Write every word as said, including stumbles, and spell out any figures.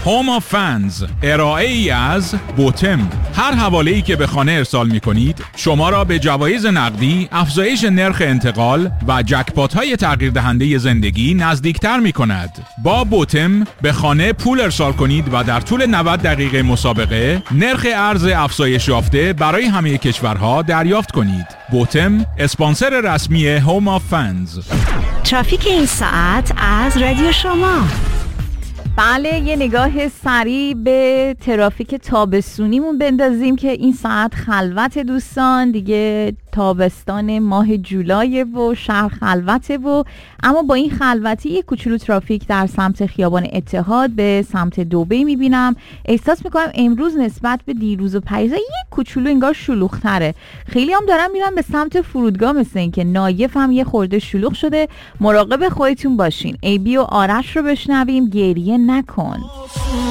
هوم آف فنز، ارائه ای از بوتم. هر حواله‌ای که به خانه ارسال می‌کنید شما را به جوایز نقدی، افزایش نرخ انتقال و جکپات‌های تغییر دهنده زندگی نزدیکتر می‌کند. با بوتم به خانه پول ارسال کنید و در طول نود دقیقه مسابقه نرخ ارز افزایش یافته برای همه کشورها دریافت کنید. بوتم، اسپانسر رسمی هوم آف فنز. ترافیک این ساعت از رادیو شما. بله، یه نگاه سریع به ترافیک تابستونیمون بندازیم که این ساعت خلوت دوستان، دیگه تابستان ماه جولای و شهر خلوته و اما با این خلوتی یه کوچولو ترافیک در سمت خیابان اتحاد به سمت دبی میبینم. احساس میکنم امروز نسبت به دیروز و پریزا یه کوچولو انگار شلوغ‌تره. خیلی هم دارم میرم به سمت فرودگاه، مثل این که نایف هم یه خورده شلوغ شده. مراقب خودتون باشین. ای بی و آرش رو بشنویم، گریه نکن.